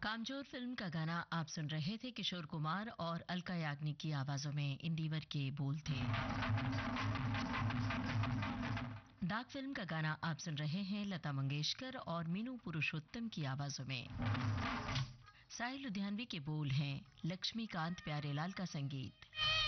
कामचोर फिल्म का गाना आप सुन रहे थे। किशोर कुमार और अलका याग्निक की आवाजों में इंदिवर के बोल थे। डाक फिल्म का गाना आप सुन रहे हैं लता मंगेशकर और मीनू पुरुषोत्तम की आवाजों में। साहिल लुधियानवी के बोल हैं, लक्ष्मीकांत प्यारेलाल का संगीत।